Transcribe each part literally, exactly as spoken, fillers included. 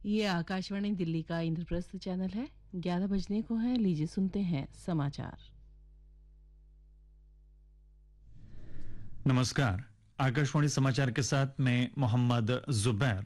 ये आकाशवाणी दिल्ली का इंद्रप्रस्थ चैनल है। ग्यारह बजने को है। लीजिए सुनते हैं समाचार। नमस्कार। आकाशवाणी समाचार के साथ मैं मोहम्मद जुबैर।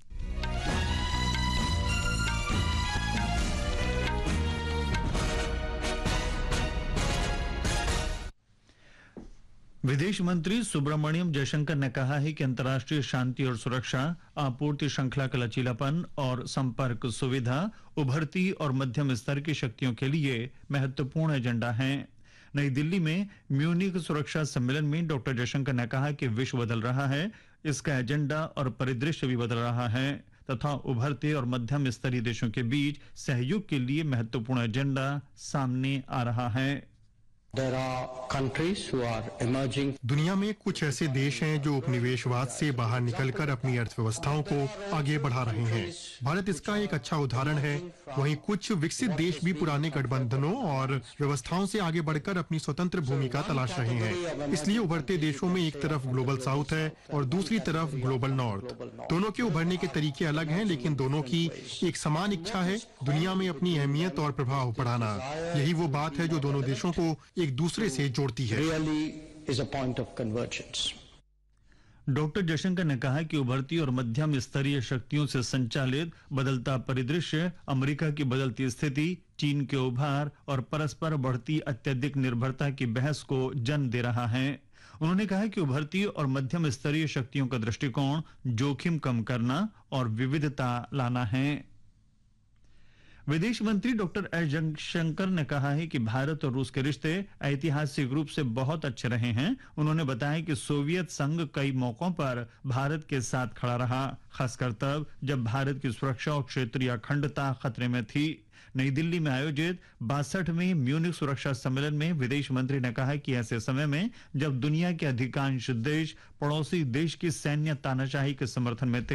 विदेश मंत्री सुब्रमण्यम जयशंकर ने कहा है कि अंतर्राष्ट्रीय शांति और सुरक्षा, आपूर्ति श्रृंखला का लचीलापन और संपर्क सुविधा उभरती और मध्यम स्तर की शक्तियों के लिए महत्वपूर्ण एजेंडा हैं। नई दिल्ली में म्यूनिख सुरक्षा सम्मेलन में डॉक्टर जयशंकर ने कहा कि विश्व बदल रहा है, इसका एजेंडा और परिदृश्य भी बदल रहा है तथा उभरते और मध्यम स्तरीय देशों के बीच सहयोग के लिए महत्वपूर्ण एजेंडा सामने आ रहा है। There are countries who are emerging. दुनिया में कुछ ऐसे देश हैं जो उपनिवेशवाद से बाहर निकलकर अपनी अर्थव्यवस्थाओं को आगे बढ़ा रहे हैं। भारत इसका एक अच्छा उदाहरण है। वहीं कुछ विकसित देश भी पुराने गठबंधनों और व्यवस्थाओं से आगे बढ़कर अपनी स्वतंत्र भूमिका तलाश रहे हैं। इसलिए उभरते देशों में एक तरफ ग्लोबल साउथ है और दूसरी तरफ ग्लोबल नॉर्थ। दोनों के उभरने के तरीके अलग हैं, लेकिन दोनों की एक समान इच्छा है दुनिया में अपनी अहमियत और प्रभाव बढ़ाना। यही वो बात है जो दोनों देशों को एक दूसरे से जोड़ती है। Really is a point of convergence. Doctor Jaishankar ने कहा कि उभरती और मध्यम स्तरीय शक्तियों से संचालित बदलता परिदृश्य, अमेरिका की बदलती स्थिति, चीन के उभार और परस्पर बढ़ती अत्यधिक निर्भरता की बहस को जन्म दे रहा है। उन्होंने कहा कि उभरती और मध्यम स्तरीय शक्तियों का दृष्टिकोण जोखिम कम करना और विविधता लाना है। विदेश मंत्री डॉक्टर एस जयशंकर ने कहा है कि भारत और रूस के रिश्ते ऐतिहासिक रूप से बहुत अच्छे रहे हैं। उन्होंने बताया कि सोवियत संघ कई मौकों पर भारत के साथ खड़ा रहा, खासकर तब जब भारत की सुरक्षा और क्षेत्रीय अखंडता खतरे में थी। नई दिल्ली में आयोजित बासठवें म्यूनिख सुरक्षा सम्मेलन में विदेश मंत्री ने कहा कि ऐसे समय में जब दुनिया के अधिकांश देश पड़ोसी देश की सैन्य तानाशाही के समर्थन में थे,